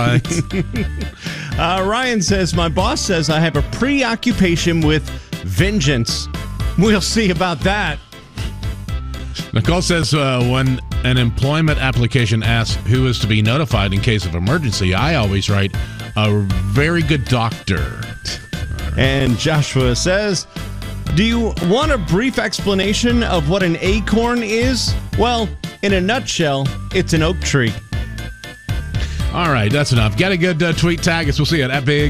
What? Ryan says, my boss says I have a preoccupation with vengeance. We'll see about that. Nicole says, when an employment application asks who is to be notified in case of emergency, I always write, a very good doctor. And Joshua says, do you want a brief explanation of what an acorn is? Well, in a nutshell, it's an oak tree. All right, that's enough. Get a good tweet tag us. We'll see you at Big